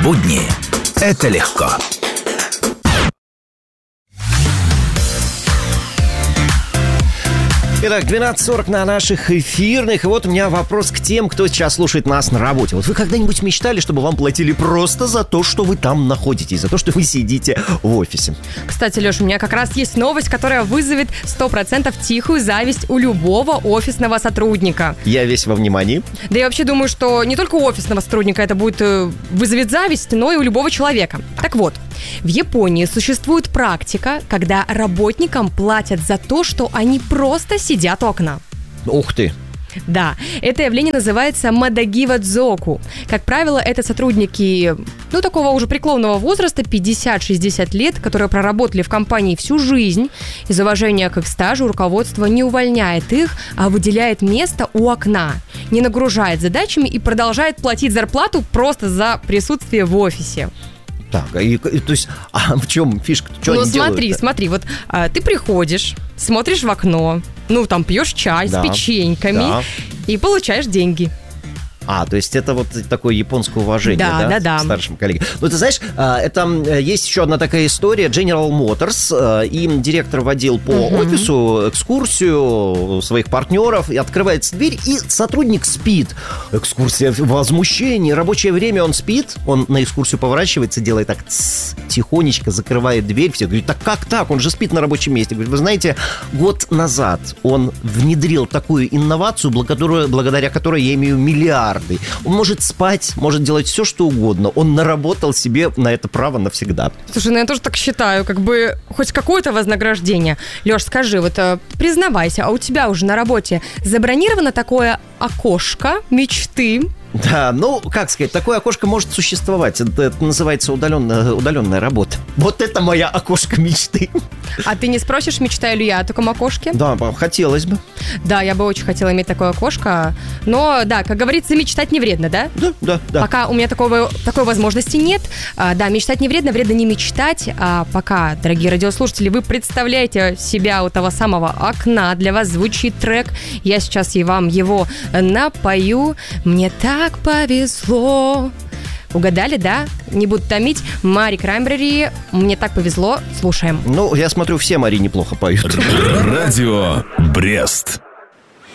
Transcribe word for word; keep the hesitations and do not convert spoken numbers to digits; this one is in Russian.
Будни – это легко. Итак, двенадцать сорок на наших эфирных. И вот у меня вопрос к тем, кто сейчас слушает нас на работе. Вот вы когда-нибудь мечтали, чтобы вам платили просто за то, что вы там находитесь, за то, что вы сидите в офисе? Кстати, Леш, у меня как раз есть новость, которая вызовет сто процентов тихую зависть у любого офисного сотрудника. Я весь во внимании. Да я вообще думаю, что не только у офисного сотрудника это будет вызовет зависть, но и у любого человека. Так вот, в Японии существует практика, когда работникам платят за то, что они просто сидят у окна. Ух ты! Да, это явление называется мадагива-дзоку. Как правило, это сотрудники, ну, такого уже преклонного возраста, пятьдесят-шестьдесят лет, которые проработали в компании всю жизнь. Из уважения к их стажу руководство не увольняет их, а выделяет место у окна, не нагружает задачами и продолжает платить зарплату просто за присутствие в офисе. Так, и, и, то есть, а в чем фишка? Что ну они смотри, делают-то? смотри, вот а, ты приходишь, смотришь в окно, ну там пьешь чай Да, с печеньками да. и получаешь деньги. А, то есть это вот такое японское уважение, Да, да, да, да. к старшим коллегам. Ну, ты знаешь, это есть еще одна такая история. General Motors, им директор водил по uh-huh. офису экскурсию своих партнеров, и открывается дверь, и сотрудник спит. Экскурсия, возмущение, рабочее время, он спит, он на экскурсию поворачивается, делает так, тс, тихонечко закрывает дверь, все говорят, так как так, он же спит на рабочем месте. Говорит, вы знаете, год назад он внедрил такую инновацию, благодаря, благодаря которой я имею миллиард. Он может спать, может делать все, что угодно. Он наработал себе на это право навсегда. Слушай, ну я тоже так считаю, как бы хоть какое-то вознаграждение. Леш, скажи, вот признавайся, а у тебя уже на работе забронировано такое окошко мечты? Да, ну, как сказать, такое окошко может существовать. Это, это называется удаленная, удаленная работа. Вот это моя окошко мечты. А ты не спросишь, мечтаю ли я о таком окошке? Да, хотелось бы. Да, я бы очень хотела иметь такое окошко. Но, да, как говорится, мечтать не вредно, да? Да, да, да. Пока у меня такого, такой возможности нет. А, да, мечтать не вредно, вредно не мечтать. А пока, дорогие радиослушатели, вы представляете себя у того самого окна, для вас звучит трек. Я сейчас и вам его напою. Мне так Так повезло. Угадали, да? Не буду томить. Мари Краймбрери, мне так повезло. Слушаем. Ну, я смотрю, все Мари неплохо поют. Радио Брест.